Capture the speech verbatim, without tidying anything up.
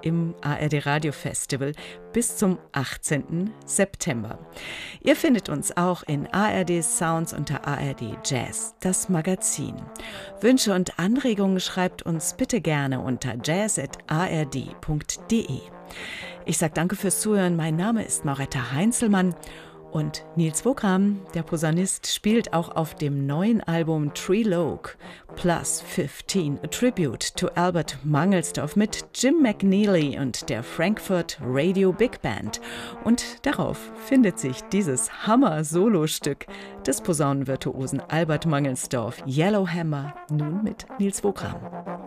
im A R D Radio Festival bis zum achtzehnten September. Ihr findet uns auch in A R D Sounds unter A R D Jazz, das Magazin. Wünsche und Anregungen schreibt uns bitte gerne unter jazz at a r d punkt d e. Ich sage danke fürs Zuhören. Mein Name ist Mauretta Heinzelmann. Und Nils Wokram, der Posaunist, spielt auch auf dem neuen Album Trilogue Plus fünfzehn, a Tribute to Albert Mangelsdorff mit Jim McNeely und der Frankfurt Radio Big Band. Und darauf findet sich dieses Hammer-Solostück des Posaunenvirtuosen Albert Mangelsdorff, Yellowhammer, nun mit Nils Wokram.